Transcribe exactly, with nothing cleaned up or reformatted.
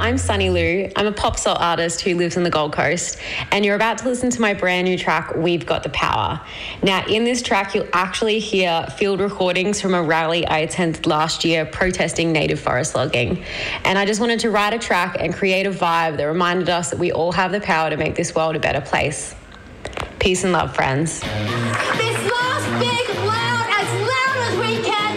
I'm Sunny Lou. I'm a pop soul artist who lives on the Gold Coast, and you're about to listen to my brand new track, We've Got the Power. Now, in this track, you'll actually hear field recordings from a rally I attended last year protesting native forest logging. And I just wanted to write a track and create a vibe that reminded us that we all have the power to make this world a better place. Peace and love, friends. This last big loud, as loud as we can.